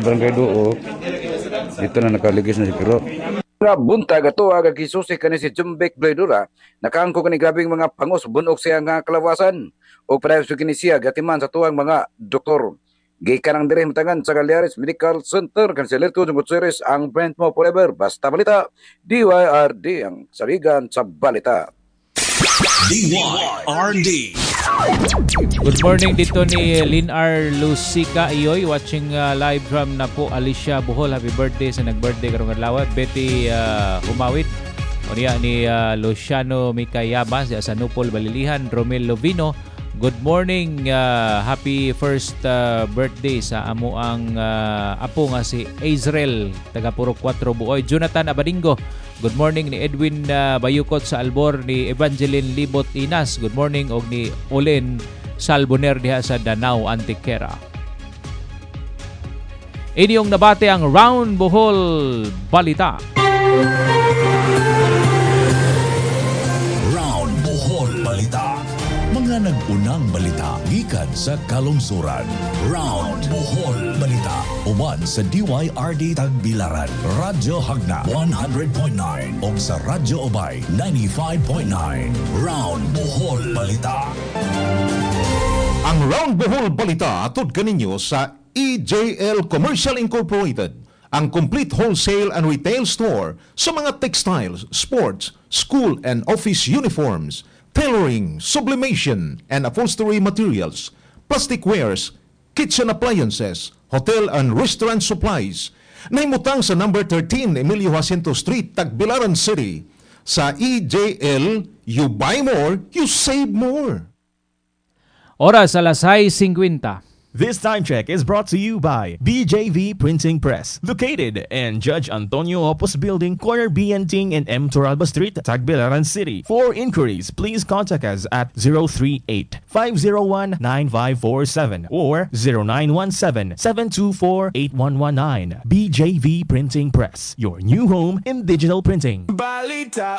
Barangay Duo. Dito na nakaligis na si Kiro. Buntag ato aga gisusi kani si Jumbek Bledura nakaangko kani grabing mga pangos bunok siya nga kalawasan o para sa kini siya gatiman sa tuwang mga doktor. Gikan ang dire matangan sa Galeares Medical Center kan si Lerto Gutierrez ang brand mo forever basta balita DYRD ang saligan sa balita. DYRD. Good morning dito ni Linar Lucica Iyoy watching live from Napo Alicia Bohol. Happy birthday sa nag-birthday karong adlaw. Betty Humawit. O niya ni Luciano Mikayaba sa Sanupol Balilihan. Romel Lovino. Good morning. Happy first birthday sa amo ang apo nga si Israel taga Purok 4 Buoy. Jonathan Abadingo. Good morning ni Edwin Bayukot sa Albor, ni Evangeline Libot Inas. Good morning og ni Olen Salboner diha sa Danau Antiquera. Inyong nabate ang Round Bohol Balita. Round Bohol Balita. Mga nag-unang balita gikan sa kalungsuran. Round Bohol Balita. Uban sa DYRD Tagbilaran, Radyo Hagna 100.9 o sa Radyo Obay 95.9. Round Bohol Balita. Ang Round Bohol Balita atod kaninyo sa EJL Commercial Incorporated, ang complete wholesale and retail store sa mga textiles, sports, school and office uniforms, tailoring, sublimation and upholstery materials, plastic wares, kitchen appliances, hotel and restaurant supplies. Naimutang sa number 13 Emilio Jacinto Street, Tagbilaran City. Sa EJL, you buy more, you save more. Oras alas 6:50. This time check is brought to you by BJV Printing Press, located in Judge Antonio Opus Building, corner BNting and M. Toralba Street, Tagbilaran City. For inquiries, please contact us at 038-501-9547 or 0917-724-8119. BJV Printing Press, your new home in digital printing. Balita